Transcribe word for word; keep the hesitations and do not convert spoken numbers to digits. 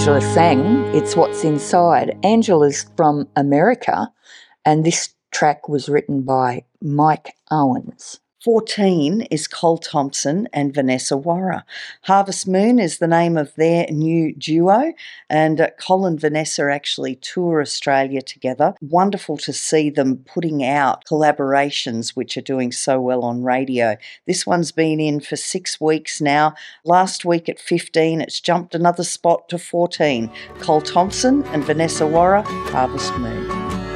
Angela sang It's What's Inside. Angela's from America, and this track was written by Mike Owens. fourteen is Cole Thompson and Vanessa Warra. Harvest Moon is the name of their new duo, and uh, Cole and Vanessa actually tour Australia together. Wonderful to see them putting out collaborations which are doing so well on radio. This one's been in for six weeks now. Last week at fifteen, it's jumped another spot to fourteen. Cole Thompson and Vanessa Warra, Harvest Moon.